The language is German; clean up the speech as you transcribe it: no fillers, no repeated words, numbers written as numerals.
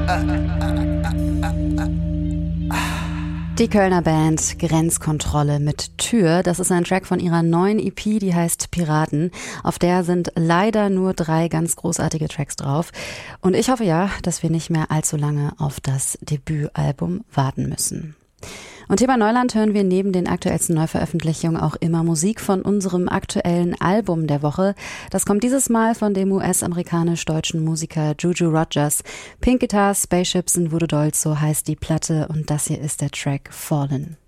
Die Kölner Band Grenzkontrolle mit Tür, das ist ein Track von ihrer neuen EP, die heißt Piraten. Auf der sind leider nur 3 ganz großartige Tracks drauf. Und ich hoffe ja, dass wir nicht mehr allzu lange auf das Debütalbum warten müssen. Und hier bei Neuland hören wir neben den aktuellsten Neuveröffentlichungen auch immer Musik von unserem aktuellen Album der Woche. Das kommt dieses Mal von dem US-amerikanisch-deutschen Musiker Juju Rogers. Pink Guitars, Spaceships and Voodoo Dolls, so heißt die Platte und das hier ist der Track Fallen.